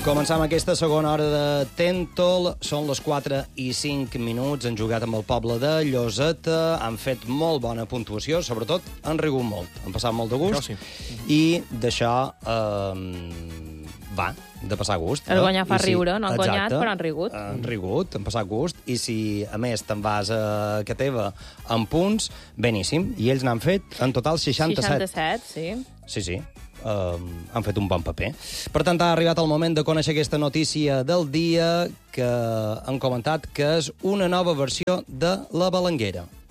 Començam aquesta segona hora de Tentol. Són les 4:05. Han jugat amb el poble de Lloseta. Han fet molt bona puntuació. Sobretot, han rigut molt. Han passat molt de gust. Això sí. I d'això de passar gust. El guanyar fa riure. No han exacte, guanyat, però han rigut. Han rigut, han passat gust. I si, a més, te'n vas a Cateva amb punts, beníssim. I ells n'han fet, en total, 67. 67, sí. Sí. Han fet un bon paper. Per tant, ha arribat el moment de conèixer aquesta notícia del dia que han comentat que és una nova versió de La Balanguera.